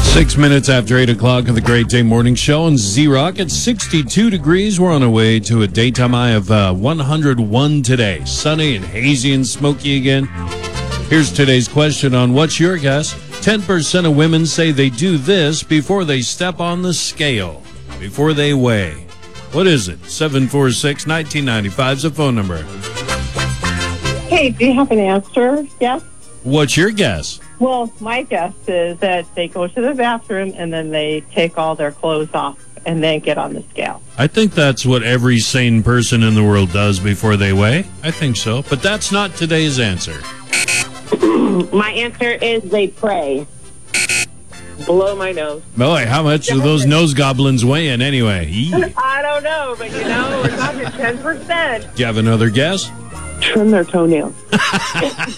6 minutes after 8 o'clock of the Great Day Morning Show on Z-Rock. It's 62 degrees. We're on our way to a daytime high of 101 today. Sunny and hazy and smoky again. Here's today's question on What's Your Guess? 10% of women say they do this before they step on the scale, before they weigh. What is it? 746-1995 is the phone number. Hey, do you have an answer? Yes? What's your guess? Well, my guess is that they go to the bathroom and then they take all their clothes off and then get on the scale. I think that's what every sane person in the world does before they weigh. I think so. But that's not today's answer. My answer is they pray. Blow my nose. Boy, how much do those nose goblins weigh in anyway? I don't know, but we're talking 10%. Do you have another guess? Trim their toenails.